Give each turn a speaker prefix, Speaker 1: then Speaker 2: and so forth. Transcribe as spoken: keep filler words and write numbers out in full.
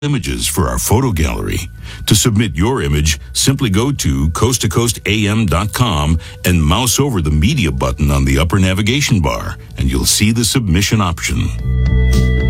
Speaker 1: images for our photo gallery. To submit your image, simply go to coast to coast a m dot com and mouse over the media button on the upper navigation bar, and you'll see the submission option.